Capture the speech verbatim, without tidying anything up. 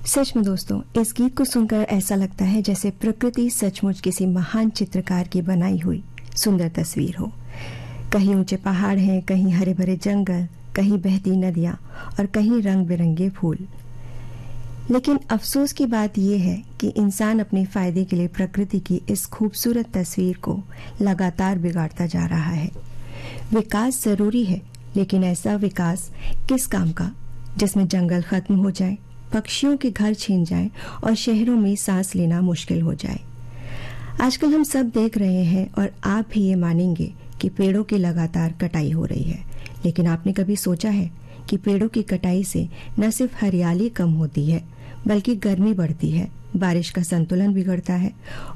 सच में दोस्तों, इस गीत को सुनकर ऐसा लगता है जैसे प्रकृति सचमुच किसी महान चित्रकार की बनाई हुई सुंदर तस्वीर हो। कहीं ऊंचे पहाड़ हैं, कहीं हरे भरे जंगल, कहीं बहती नदियां और कहीं रंग बिरंगे फूल। लेकिन अफसोस की बात यह है कि इंसान अपने फायदे के लिए प्रकृति की इस खूबसूरत तस्वीर को लगातार बिगाड़ता जा रहा है। विकास जरूरी है, लेकिन ऐसा विकास किस काम का जिसमें जंगल खत्म हो जाए, पक्षियों के घर छीन जाए और शहरों में सांस लेना मुश्किल हो जाए। आजकल हम सब देख रहे हैं और आप भी ये मानेंगे कि पेड़ों की लगातार कटाई हो रही है। लेकिन आपने कभी सोचा है कि पेड़ों की कटाई से न सिर्फ हरियाली कम होती है, बल्कि गर्मी बढ़ती है, बारिश का संतुलन बिगड़ता है